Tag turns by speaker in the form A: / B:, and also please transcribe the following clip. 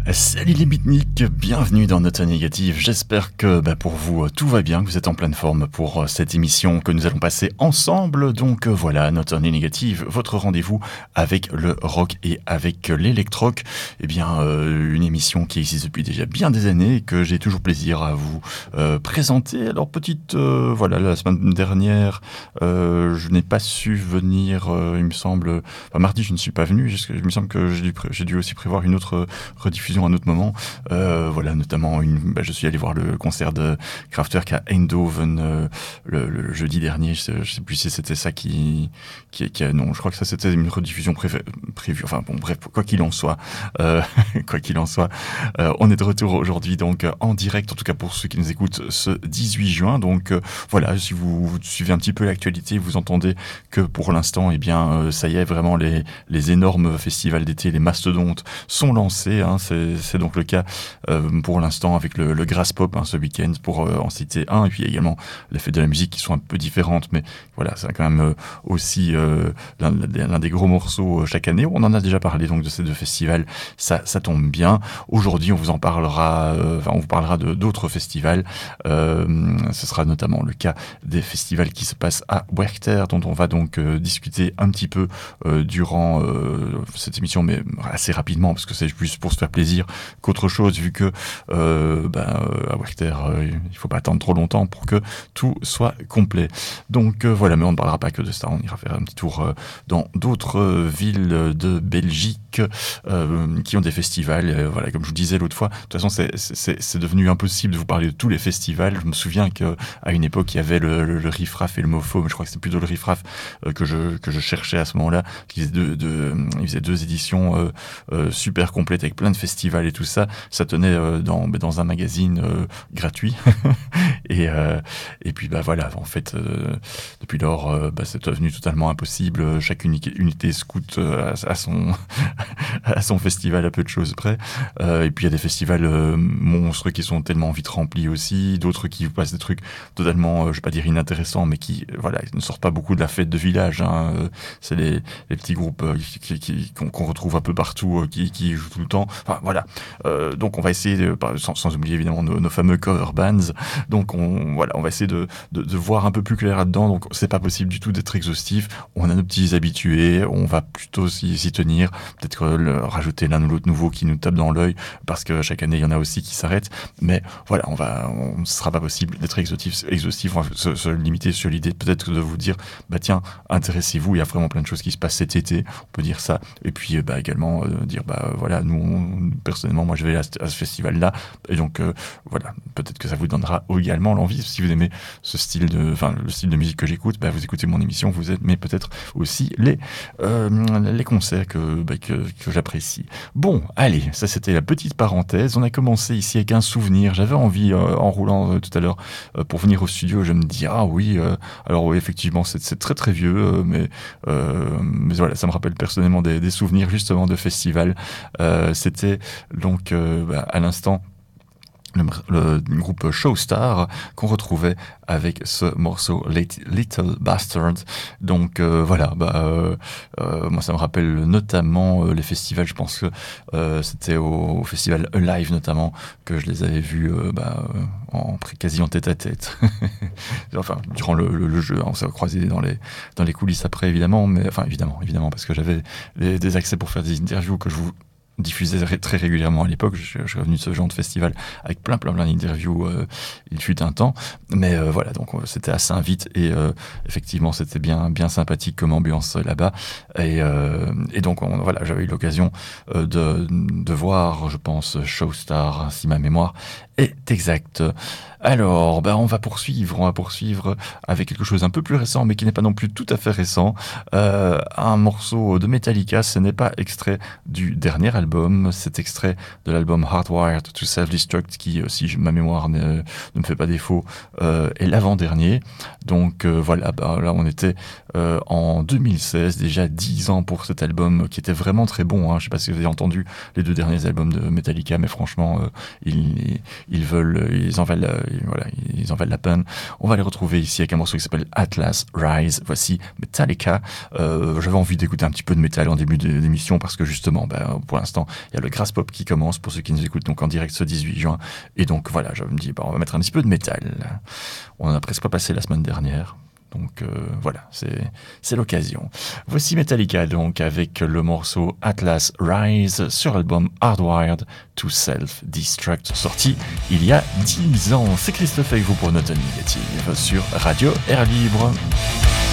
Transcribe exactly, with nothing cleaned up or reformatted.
A: Salut les beatniks, bienvenue dans Notes Négatives. J'espère que bah, pour vous tout va bien, que vous êtes en pleine forme pour euh, cette émission que nous allons passer ensemble. Donc euh, voilà, Notes Négatives, votre rendez-vous avec le rock et avec l'électroc. Eh bien, euh, une émission qui existe depuis déjà bien des années et que j'ai toujours plaisir à vous euh, présenter. Alors petite, euh, voilà, la semaine dernière, euh, je n'ai pas su venir, euh, il me semble, enfin, mardi je ne suis pas venu, il me semble que j'ai dû, j'ai dû aussi prévoir une autre rediffusion à un autre moment. Euh, voilà, notamment, une, bah, je suis allé voir le concert de Kraftwerk à Eindhoven euh, le, le jeudi dernier. Je sais, je sais plus si c'était ça qui, qui, qui a, non, je crois que ça c'était une rediffusion prévue. prévue enfin bon, bref, quoi qu'il en soit, euh, quoi qu'il en soit, euh, on est de retour aujourd'hui donc en direct, en tout cas pour ceux qui nous écoutent, ce dix-huit juin. Donc euh, voilà, si vous, vous suivez un petit peu l'actualité, vous entendez que pour l'instant, eh bien, euh, ça y est, vraiment les, les énormes festivals d'été, les mastodontes sont lancés. Hein, c'est C'est donc le cas euh, pour l'instant avec le, le Graspop hein, ce week-end, pour euh, en citer un, et puis également les fêtes de la musique qui sont un peu différentes, mais voilà, c'est quand même euh, aussi euh, l'un, l'un des gros morceaux euh, chaque année. On en a déjà parlé donc de ces deux festivals, ça, ça tombe bien. Aujourd'hui, on vous en parlera, euh, enfin, on vous parlera de d'autres festivals. Euh, ce sera notamment le cas des festivals qui se passent à Werchter, dont on va donc euh, discuter un petit peu euh, durant euh, cette émission, mais assez rapidement parce que c'est juste pour se faire plaisir qu'autre chose, vu que euh, ben, euh, à Werchter, euh, il faut pas attendre trop longtemps pour que tout soit complet. Donc euh, voilà, mais on ne parlera pas que de ça, on ira faire un petit tour euh, dans d'autres euh, villes de Belgique euh, qui ont des festivals. Euh, voilà, comme je vous disais l'autre fois, de toute façon, c'est, c'est, c'est devenu impossible de vous parler de tous les festivals. Je me souviens qu'à une époque, il y avait le, le, le Riffraff et le Mofo, mais je crois que c'était plutôt le Riffraff euh, que je que je cherchais à ce moment-là. Ils faisaient deux, deux, ils faisaient deux éditions euh, euh, super complètes avec plein de festivals et tout ça. Ça tenait euh, dans dans un magazine euh, gratuit et euh, et puis bah voilà, en fait euh, depuis lors euh, bah, c'est devenu totalement impossible. Chaque unité, unité scout euh, à, à son à son festival à peu de choses près. Euh, et puis il y a des festivals euh, monstres qui sont tellement vite remplis aussi, d'autres qui vous passent des trucs totalement, euh, je vais pas dire inintéressants, mais qui euh, voilà, ne sortent pas beaucoup de la fête de village. Hein. Euh, c'est les, les petits groupes euh, qui, qui, qu'on, qu'on retrouve un peu partout, euh, qui, qui jouent tout le temps. Enfin voilà. Euh, donc on va essayer, de, sans, sans oublier évidemment nos, nos fameux cover bands. Donc on voilà, on va essayer de, de, de voir un peu plus clair là-dedans. Donc c'est pas possible du tout d'être exhaustif. On a nos petits habitués, on va plutôt s'y, s'y tenir. Peut-être le, rajouter l'un ou l'autre nouveau qui nous tape dans l'œil, parce que chaque année il y en a aussi qui s'arrêtent. Mais voilà, on va, on, ce sera pas possible d'être exhaustif. Exhaustif, on va se, se limiter sur l'idée peut-être de vous dire, bah tiens, intéressez-vous. Il y a vraiment plein de choses qui se passent cet été. On peut dire ça. Et puis bah également euh, dire bah voilà, nous on, personnellement, moi je vais à, à ce festival-là. Et donc euh, voilà, peut-être que ça vous donnera également l'envie. Si vous aimez ce style de, enfin le style de musique que j'écoute, bah vous écoutez mon émission, vous aimez peut-être aussi les euh, les concerts que, bah, que que j'apprécie. Bon, allez, ça c'était la petite parenthèse. On a commencé ici avec un souvenir. J'avais envie, euh, en roulant euh, tout à l'heure euh, pour venir au studio, je me dis ah oui, euh, alors oui effectivement c'est, c'est très très vieux, euh, mais euh, mais voilà, ça me rappelle personnellement des, des souvenirs justement de festivals. Euh, c'était donc euh, bah, à l'instant le, le groupe Showstar qu'on retrouvait avec ce morceau Little Bastard. Donc euh, voilà, bah euh, euh, moi ça me rappelle notamment euh, les festivals. Je pense que euh, c'était au, au festival Alive notamment que je les avais vus euh, bah, euh, en quasi en tête à tête. Enfin durant le, le, le jeu, hein, on s'est croisés dans les dans les coulisses après évidemment, mais enfin évidemment évidemment parce que j'avais les, des accès pour faire des interviews que je vous diffusé très régulièrement à l'époque. Je, je suis revenu de ce genre de festival avec plein plein plein d'interviews euh, il fut un temps, mais euh, voilà, donc c'était à Saint-Vite et euh, effectivement c'était bien bien sympathique comme ambiance là-bas et, euh, et donc on, voilà, j'avais eu l'occasion euh, de, de voir, je pense, Showstar si ma mémoire est exacte. Alors, bah, on va poursuivre, on va poursuivre avec quelque chose un peu plus récent, mais qui n'est pas non plus tout à fait récent. Euh, un morceau de Metallica, ce n'est pas extrait du dernier album, c'est extrait de l'album Hardwired to Self-Destruct, qui, si ma mémoire ne, ne me fait pas défaut, euh, est l'avant-dernier. Donc euh, voilà, bah, là on était euh, en deux mille seize, déjà dix ans pour cet album qui était vraiment très bon. Hein. Je sais pas si vous avez entendu les deux derniers albums de Metallica, mais franchement, euh, ils, ils veulent, ils en valent, voilà, ils en valent la peine. On va les retrouver ici avec un morceau qui s'appelle Atlas Rise. Voici Metallica. Euh, j'avais envie d'écouter un petit peu de métal en début d'émission parce que justement, bah, pour l'instant, l'instant, il y a le Grass Pop qui commence pour ceux qui nous écoutent donc en direct ce dix-huit juin. Et donc voilà, je me dis, bah, on va mettre un petit peu de métal. On en a presque pas passé la semaine dernière. Donc euh, voilà, c'est, c'est l'occasion. Voici Metallica donc avec le morceau Atlas Rise sur l'album Hardwired to Self-Destruct, sorti il y a dix ans. C'est Christophe avec vous pour Note Négative sur Radio Air Libre.